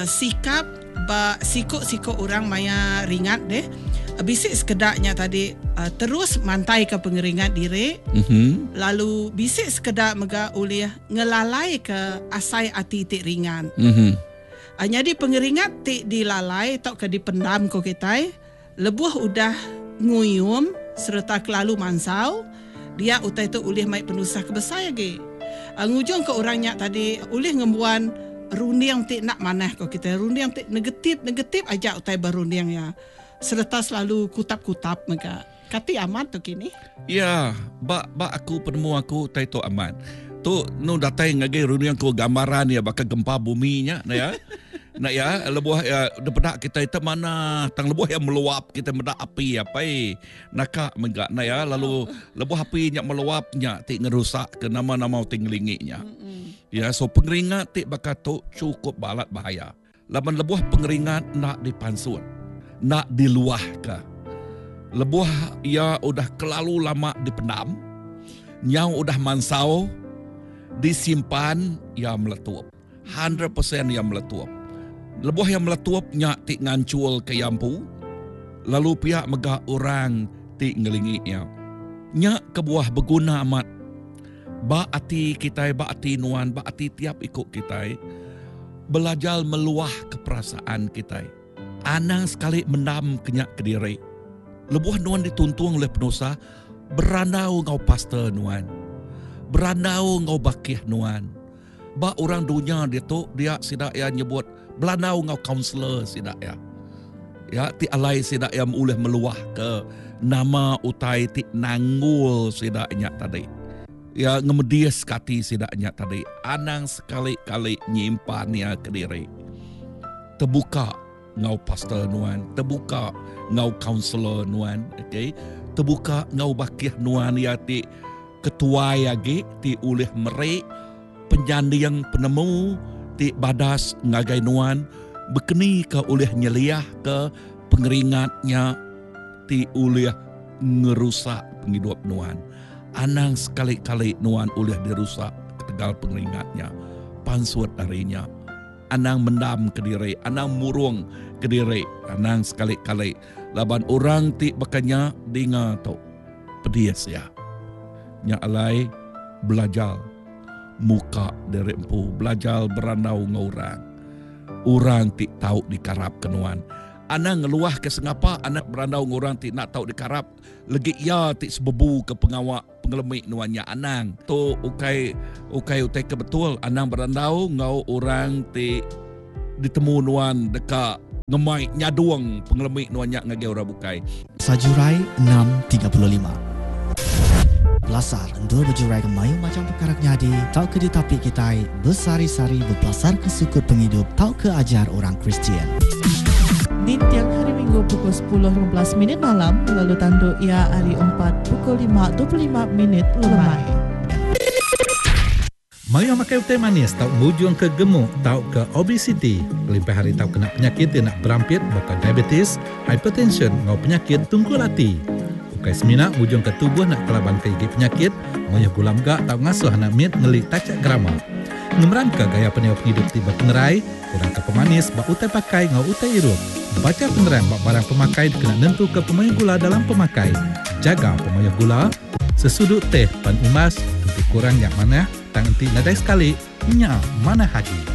sikap sikok orang maya ringat deh. Bisik sekedaknya tadi terus mantai ke pengeringat diri. Lalu bisik sekedak mega ulih ngelalai ke asai ati tik ringan. Jadi pengeringat tik dilalai tok ke dipendam ko kita. Lebuh udah nguyum serta kelalu mansau. Dia utai tu ulih mai penusah kebesar lagi. Ngujung ke orangnya tadi ulih ngembuan rundiang tik nak manah ko kita. Rundiang tik negatif aja utai berundiang ya. Serta selalu kutap-kutap mereka. Kati amat tu kini. Ya, bak aku penemu aku tai tu amat. Tu nu datai ngage rundiang ko gambaran ya bakal gempa buminya na ya. Nak ya lebuh ya depedak kita itu mana tang lebuh yang meluap kita medak api apa nakak megak na ya lalu lebuh api nya meluapnya tik ngerusak ke nama-nama tinglinginya. Ya so pengeringat tik bakal tu cukup balat bahaya. Laban lebuh pengeringat nak dipansut. Nak diluah ke. Lebuh ia udah kelalu lama dipendam. Yang udah mansau disimpan ia meletup. 100% ia meletup. Lebuh yang meletup nyak tik ngancul ke yampu. Lalu pihak megah orang tik ngelingiknya. Nyak kebuah berguna amat. Ba ati kita, ba ati nuan, ba ati tiap ikut kita. Belajar meluah ke perasaan kita. Anang sekali mendam kenyak ke diri. Lebuh nuan dituntung oleh penusa. Berandau ngau pastor nuan. Berandau ngau bakih nuan. Ba orang dunia dia tu, dia sidak ya nyebut. Berandau ngau kaunselor sidak ya. Ya, ti alai sidak ya mulih meluah ke. Nama utai ti nanggul sidaknya tadi. Ya, ngemedias kati sidaknya tadi. Anang sekali-kali nyimpannya ke diri. Terbuka ngau pastor nuan, terbuka ngau kaunselor nuan, okay? Terbuka ngau bakih nuan ya ti ketua yagi ti ulih merek penjandiang penemu ti badas ngagai nuan bekeni ke ulih nyeliah ke pengeringatnya ti ulih ngerusak penghidup nuan. Anang sekali-kali nuan ulih dirusak ketegal pengeringatnya pansut darinya. Anang mendam ke diri, anang murung ke diri, anang sekali-kali. Laban orang ti bakanya dengar tu. Pedias ya. Nya alai belajar muka dari empu, belajar berandau ngorang. Orang ti tahu dikarap kenuan. Anang ngeluah ke sengapa, anak berandau ngorang ti nak tahu dikarap. Legi ya ti sebebu ke pengawak pengelemik nuannya anang. Tu ukai ke betul anang berandau ngau orang ti ditemu nuan dekat ngemai nyaduang pengelemik nuannya ngage orang bukai. Sajurai 6.35. Belasar endul berjurai kemayu macam perkara nyadi. Tau ke ditapi kita bersari-sari berbelasar ke sukut penghidup. Tau ke ajar orang Kristian. Di tiang hari Minggu pukul 10.15 malam, lalu tanduk ia hari 4 pukul 5.25 lemai. Mayu makai utai manis tau mujung ke gemuk tau ke obesity. Limpai hari tau kena penyakit yang nak berampit bakal diabetes, hypertension ngau penyakit tungku lati. Ukai semina mujung ke tubuh nak kelaban ke gigi penyakit, moyah gulam gak tau ngasuh anak mit ngelik tacak grama. Ngemrangka gaya peniup hidup tiba penerai, kurang ke pemanis bak utai pakai ngau utai irup. Baca penerai bak barang pemakai kena nentu ke pemayah gula dalam pemakai. Jaga pemayah gula, sesudut teh pan umas, nanti kurang yang mana, tang nanti nadai sekali, nyak mana hagi.